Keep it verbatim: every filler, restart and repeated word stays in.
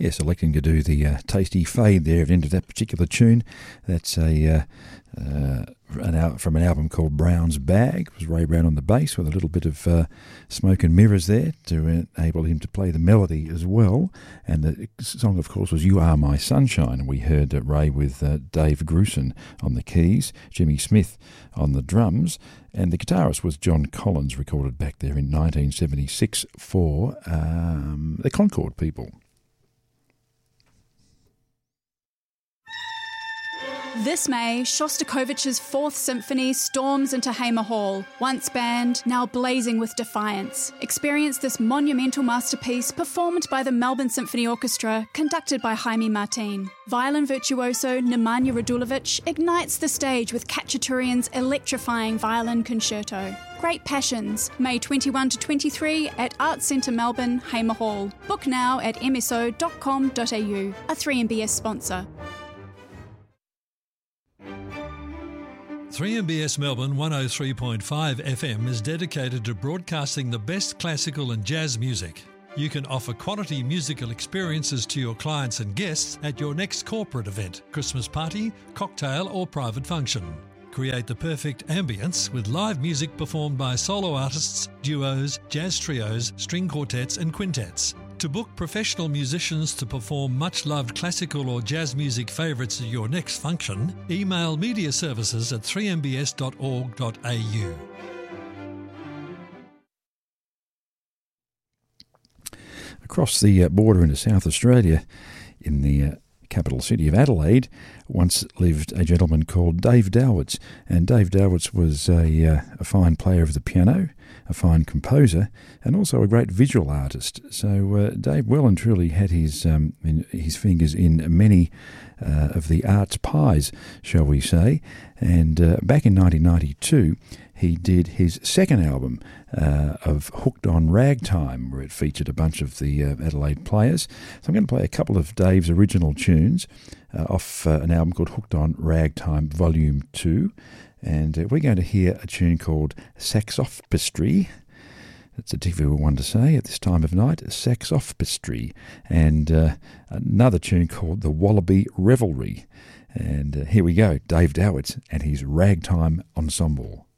Yes, electing to do the uh, tasty fade there at the end of that particular tune. That's a uh, uh, an al- from an album called Brown's Bag. It was Ray Brown on the bass with a little bit of uh, smoke and mirrors there to enable him to play the melody as well. And the song, of course, was You Are My Sunshine. And we heard uh, Ray with uh, Dave Grusin on the keys, Jimmy Smith on the drums, and the guitarist was John Collins, recorded back there in nineteen seventy-six for um, the Concord People. This May, Shostakovich's Fourth Symphony storms into Hamer Hall. Once banned, now blazing with defiance. Experience this monumental masterpiece performed by the Melbourne Symphony Orchestra, conducted by Jaime Martin. Violin virtuoso Nemanja Radulovic ignites the stage with Khachaturian's electrifying violin concerto. Great Passions, May twenty-first to twenty-third at Arts Centre Melbourne, Hamer Hall. Book now at m s o dot com dot a u, a three M B S sponsor. three M B S Melbourne one oh three point five F M is dedicated to broadcasting the best classical and jazz music. You can offer quality musical experiences to your clients and guests at your next corporate event, Christmas party, cocktail or private function. Create the perfect ambience with live music performed by solo artists, duos, jazz trios, string quartets and quintets. To book professional musicians to perform much-loved classical or jazz music favourites at your next function, email media services at three m b s dot org dot a u. Across the uh, border into South Australia, in the uh, capital city of Adelaide, once lived a gentleman called Dave Dowitz. And Dave Dowitz was a, uh, a fine player of the piano, a fine composer, and also a great visual artist. So uh, Dave well and truly had his um, in, his fingers in many uh, of the arts pies, shall we say. And uh, back in nineteen ninety-two, he did his second album uh, of Hooked on Ragtime, where it featured a bunch of the uh, Adelaide players. So I'm going to play a couple of Dave's original tunes uh, off uh, an album called Hooked on Ragtime Volume two. And uh, we're going to hear a tune called Saxophistry. It's a difficult one to say at this time of night, Saxophistry. And uh, another tune called The Wallaby Revelry. And uh, here we go, Dave Dowitz and his Ragtime Ensemble.